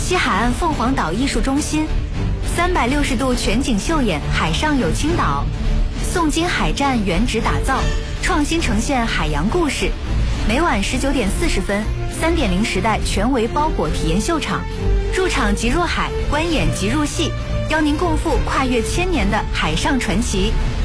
西海岸凤凰岛艺术中心，360度全景秀演海上有青岛，宋金海战原址打造，创新呈现海洋故事。每晚19点40分，3.0时代全维包裹体验秀场，入场即入海，观演即入戏，邀您共赴跨越1000年的海上传奇。